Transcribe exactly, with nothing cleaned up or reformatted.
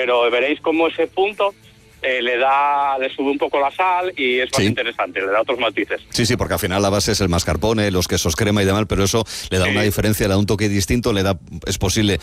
pero veréis cómo ese punto eh, le da, le sube un poco la sal y es más Sí. interesante, le da otros matices. Sí, sí, porque al final la base es el mascarpone, los quesos crema y demás, pero eso le da Sí. una diferencia, le da un toque distinto, le da, es posible